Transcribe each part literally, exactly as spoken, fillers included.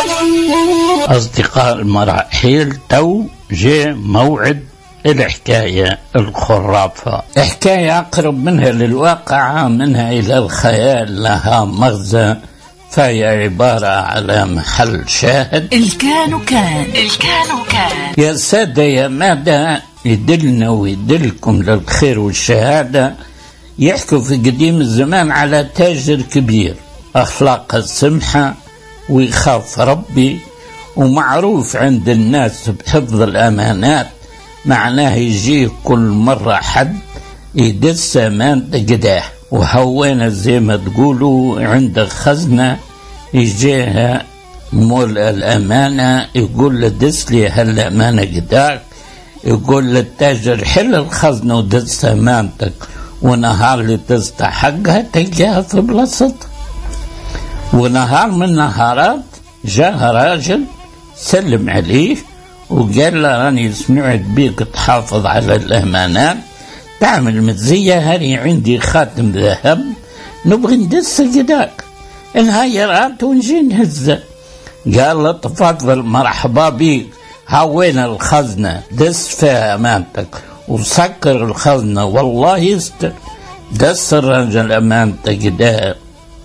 أصدقاء المراحيل، تو جاء موعد الحكاية الخرافة، حكاية أقرب منها للواقع منها إلى الخيال، لها مغزى، فهي عبارة على محل شاهد. الكان وكان الكان وكان يا سادة يا مادة، يدلنا ويدلكم للخير والشهادة. يحكوا في قديم الزمان على تاجر كبير أخلاقه سمحة ويخاف ربي، ومعروف عند الناس بحفظ الأمانات. معناه يجيه كل مرة حد يدس أمانة قداه، وهوينا زي ما تقولوا عند خزنة يجيها مول الأمانة يقول له دس لي هالأمانة قداك، يقول للتاجر حل الخزنة ودس أمانتك، ونهار اللي تستحقها تلقاها في بلاصتها. ونهار من نهارات جاء راجل سلم عليه وقال له راني سمعت بيك تحافظ على الأمانات، تعمل متزية، هاني عندي خاتم ذهب نبغي ندس قداك، انهايرات ونجي نهزه. قال له تفضل مرحبا بيك، هوينا الخزنة دس فيها أمانتك وسكر الخزنة والله يستر. دس الرجل أمانته قداه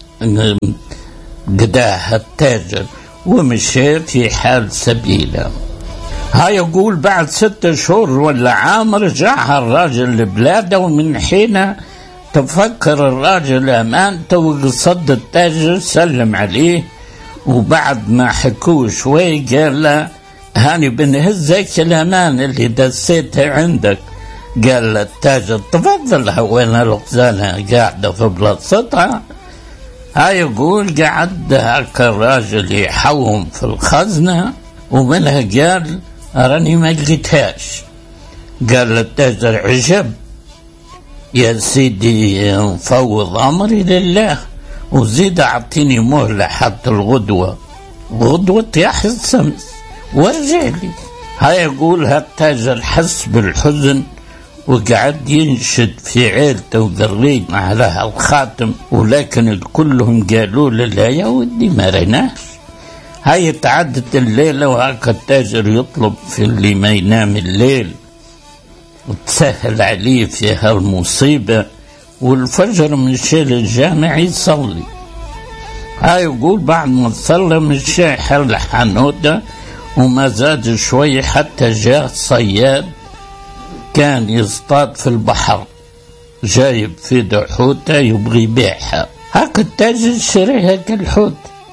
قداه التاجر ومشي في حال سبيله. ها يقول بعد ستة شهور ولا عام رجع الراجل لبلاده، ومن حين تفكر الراجل أمانته وقصد التاجر سلم عليه، وبعد ما حكوه شوي قال له هاني بنهزك الأمان اللي دسيتها عندك. قال له التاجر تفضل، وين الخزانة قاعدة في بلاصتها. ها يقول قعد هاك الراجل يحوم في الخزنة، ومنها قال أراني ما لقيتهاش. قال للتاجر عجب يا سيدي، مفوض أمري لله، وزيد أعطيني مهلة حتى الغدوة، غدوة يحيى الشمس وارجع لي. هاي يقول هالتاجر حس بالحزن وقعد ينشد في عيلته وذرين على هالخاتم، ولكن كلهم قالوا له لا يا ودي ما ريناش. هاي تعدت الليلة وهاك التاجر يطلب في اللي ما ينام الليل، وتسهل عليه في هالمصيبة، والفجر مشي للجامع يصلي. هاي يقول بعد ما صلى مشي حل حنوته وما زاد شوي حتى جاء صياد كان يصطاد في البحر، جايب في دحوته يبغي يبيعها. هاك التاجر شريها كالحوت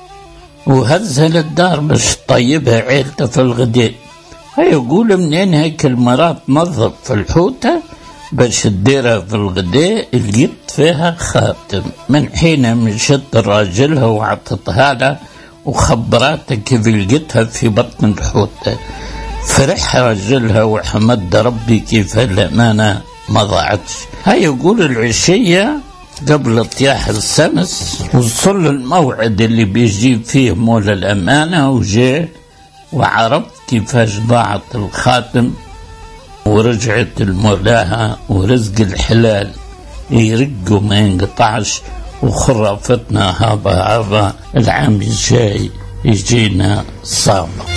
وهزها للدار باش طيبها عيلته في الغداء. يقول منين هيك المرات نظف في الحوتة باش تديرها في الغداء، لقيت فيها خاتم. من حين مشت راجلها وعطتها له وخبراتها كيف لقيتها في بطن الحوتة، فرح راجلها وحمد ربي كيف الأمانة ما ضاعتش. هاي يقول العشية قبل طياح الشمس وصل الموعد اللي بيجيب فيه مول الأمانة، وجاء وعرفت كيفاش ضاعت الخاتم ورجعت المولاها، ورزق الحلال يرق وما ينقطعش. وخرافتنا هذا هذا العام الجاي يجينا صابة.